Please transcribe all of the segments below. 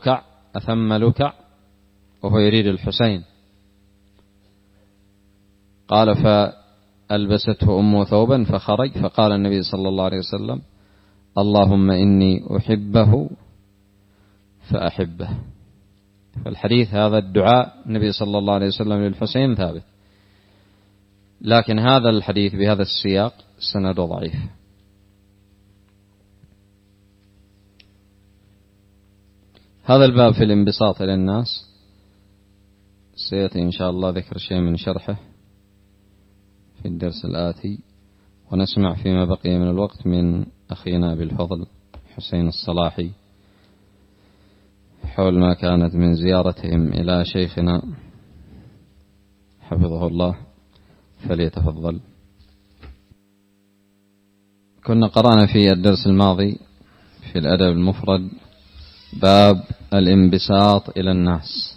لكع أثم لكع، وهو يريد الحسين. قال فألبسته أمه ثوبا فخرج، فقال النبي صلى الله عليه وسلم: اللهم إني أحبه فأحبه. فالحديث هذا الدعاء النبي صلى الله عليه وسلم للحسين ثابت، لكن هذا الحديث بهذا السياق سند ضعيف. هذا الباب في الانبساط إلى الناس سيأتي إن شاء الله ذكر شيء من شرحه في الدرس الآتي، ونسمع فيما بقي من الوقت من أخينا أبي الفضل حسين الصلاحي حول ما كانت من زيارتهم إلى شيخنا حفظه الله، فليتفضل. كنا قرأنا في الدرس الماضي في الأدب المفرد باب الانبساط إلى الناس،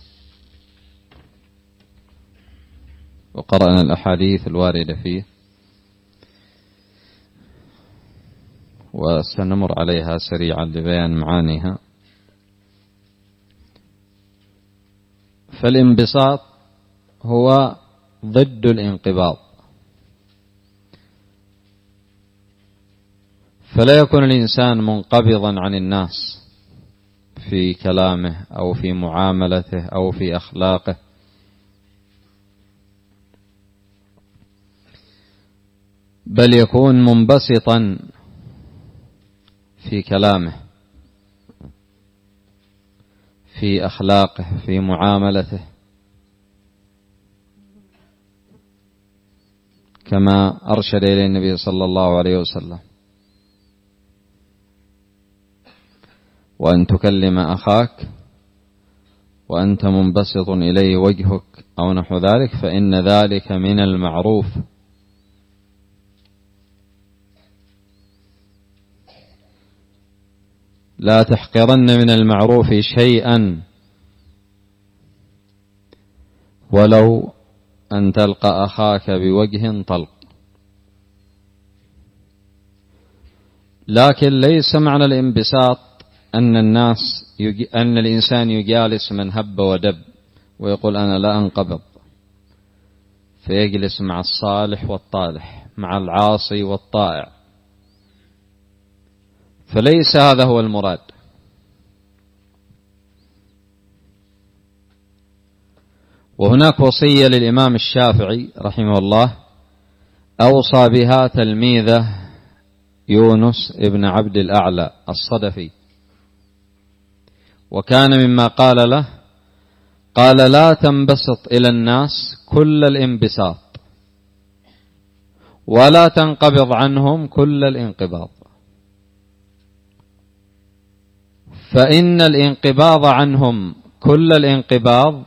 وقرأنا الأحاديث الواردة فيه، وسنمر عليها سريعا لبيان معانيها. فالانبساط هو ضد الانقباض، فلا يكون الإنسان منقبضا عن الناس في كلامه أو في معاملته أو في أخلاقه، بل يكون منبسطا في كلامه، في أخلاقه، في معاملته، كما أرشد إليه النبي صلى الله عليه وسلم: وأن تكلم أخاك وأنت منبسط إليه وجهك أو نحو ذلك، فإن ذلك من المعروف. لا تحقرن من المعروف شيئا ولو أن تلقى أخاك بوجه طلق. لكن ليس معنى الانبساط أن الإنسان يجالس من هب ودب ويقول أنا لا أنقبض، فيجلس مع الصالح والطالح، مع العاصي والطائع، فليس هذا هو المراد. وهناك وصية للإمام الشافعي رحمه الله أوصى بها تلميذه يونس ابن عبد الأعلى الصدفي، وكان مما قال له: قال لا تنبسط إلى الناس كل الانبساط ولا تنقبض عنهم كل الانقباض، فإن الانقباض عنهم كل الانقباض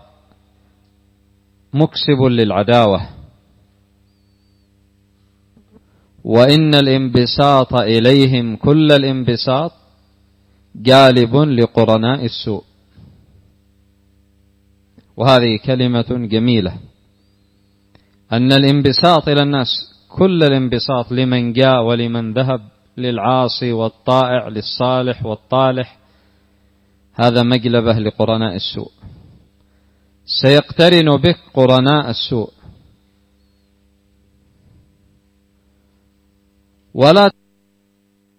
مكسب للعداوة، وإن الانبساط إليهم كل الانبساط جالب لقرناء السوء. وهذه كلمة جميلة، أن الانبساط إلى الناس كل الانبساط لمن جاء ولمن ذهب، للعاصي والطائع، للصالح والطالح، هذا مجلبه لقرناء السوء. سيقترن بك قرناء السوء، ولا